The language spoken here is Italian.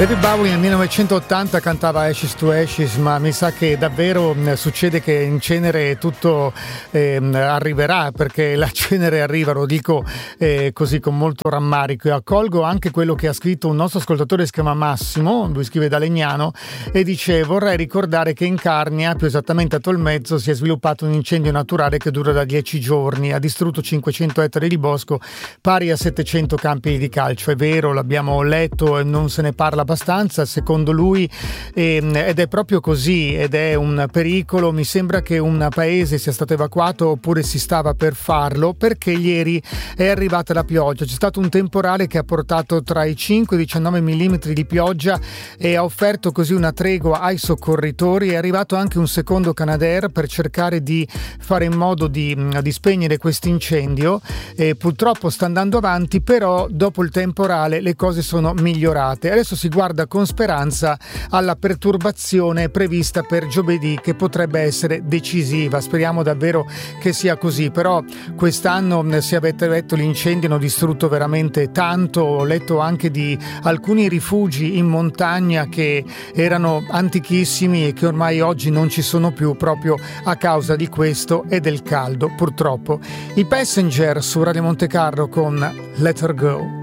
David Bowie nel 1980 cantava Ashes to Ashes, ma mi sa che davvero succede che in cenere tutto arriverà, perché la cenere arriva, lo dico così con molto rammarico, e accolgo anche quello che ha scritto un nostro ascoltatore, si chiama Massimo, lui scrive da Legnano e dice: vorrei ricordare che in Carnia, più esattamente a Tolmezzo, si è sviluppato un incendio naturale che dura da 10 giorni, ha distrutto 500 ettari di bosco pari a 700 campi di calcio. È vero, l'abbiamo letto e non se ne parla abbastanza, secondo lui, ed è proprio così, ed è un pericolo. Mi sembra che un paese sia stato evacuato oppure si stava per farlo, perché ieri è arrivata la pioggia. C'è stato un temporale che ha portato tra i 5 e i 19 mm di pioggia e ha offerto così una tregua ai soccorritori. È arrivato anche un secondo Canadair per cercare di fare in modo di spegnere questo incendio, e purtroppo sta andando avanti, però dopo il temporale le cose sono migliorate. Adesso si guarda con speranza alla perturbazione prevista per giovedì, che potrebbe essere decisiva. Speriamo davvero che sia così. Però quest'anno, se avete letto, gli incendi hanno distrutto veramente tanto. Ho letto anche di alcuni rifugi in montagna che erano antichissimi e che ormai oggi non ci sono più, proprio a causa di questo e del caldo, purtroppo. I Passenger su Radio Monte Carlo con Let Her Go.